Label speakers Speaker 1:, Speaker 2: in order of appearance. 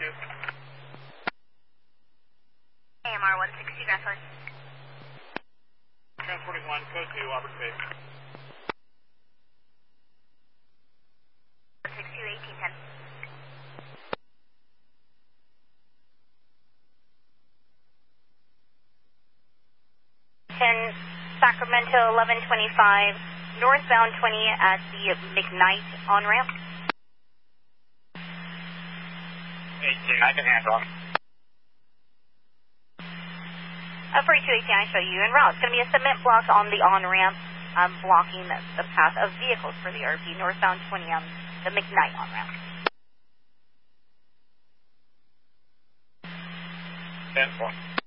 Speaker 1: AMR 160, Grasshopper.
Speaker 2: 1041, code 2, Auburn Space.
Speaker 1: 162, 1810. Sacramento 1125, northbound 20 at the McKnight on-ramp.
Speaker 2: 18, I can handle.
Speaker 1: 4218, I show you en route. It's going to be a cement block on the on-ramp, blocking the path of vehicles for the RP, northbound 20 on the McKnight on-ramp.
Speaker 2: 10-4.